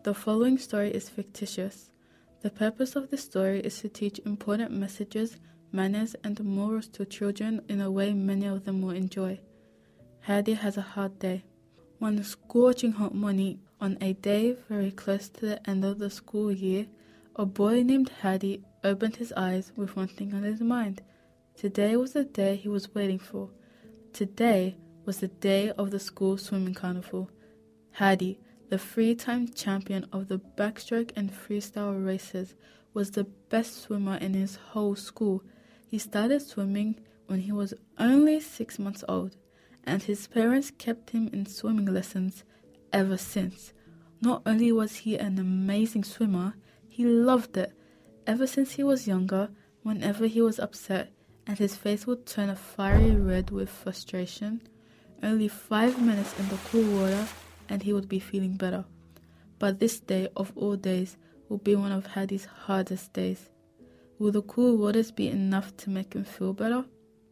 The following story is fictitious. The purpose of this story is to teach important messages, manners, and morals to children in a way many of them will enjoy. Hadi has a hard day. One scorching hot morning, on a day very close to the end of the school year, a boy named Hadi opened his eyes with one thing on his mind. Today was the day he was waiting for. Today was the day of the school swimming carnival. Hadi, the three-time champion of the backstroke and freestyle races, was the best swimmer in his whole school. He started swimming when he was only 6 months old, and his parents kept him in swimming lessons ever since. Not only was he an amazing swimmer, he loved it. Ever since he was younger, whenever he was upset and his face would turn a fiery red with frustration, only 5 minutes in the cool water and he would be feeling better. But this day of all days will be one of Hadi's hardest days. Will the cool waters be enough to make him feel better?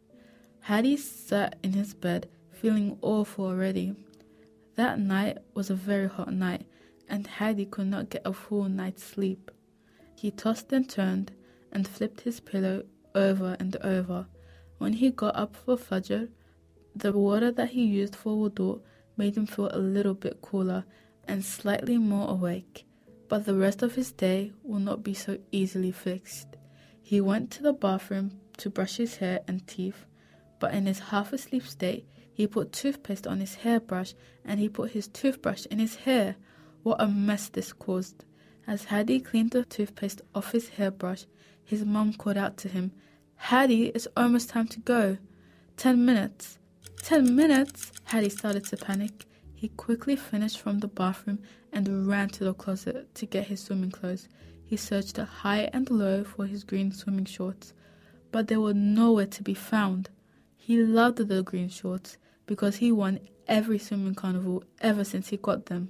Hadi sat in his bed, feeling awful already. That night was a very hot night, and Hadi could not get a full night's sleep. He tossed and turned, and flipped his pillow over and over. When he got up for Fajr, the water that he used for wudu made him feel a little bit cooler and slightly more awake. But the rest of his day will not be so easily fixed. He went to the bathroom to brush his hair and teeth, but in his half-asleep state, he put toothpaste on his hairbrush and he put his toothbrush in his hair. What a mess this caused. As Hadi cleaned the toothpaste off his hairbrush, his mum called out to him, "Hadi, it's almost time to go. 10 minutes. 10 minutes? Hadi started to panic. He quickly finished from the bathroom and ran to the closet to get his swimming clothes. He searched high and low for his green swimming shorts, but they were nowhere to be found. He loved the green shorts because he won every swimming carnival ever since he got them.